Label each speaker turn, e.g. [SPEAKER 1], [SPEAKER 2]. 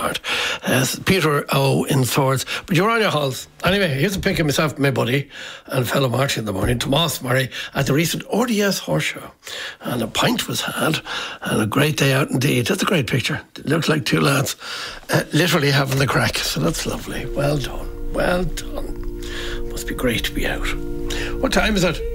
[SPEAKER 1] Smart. Peter O in Swords. But you're on your halls. Anyway, here's a pic of myself, my buddy, and fellow Marty in the morning, Tomas Murray, at the recent RDS Horse Show. And a pint was had, and a great day out indeed. That's a great picture. It looks like two lads literally having the crack. So that's lovely. Well done. Well done. Must be great to be out. What time is it?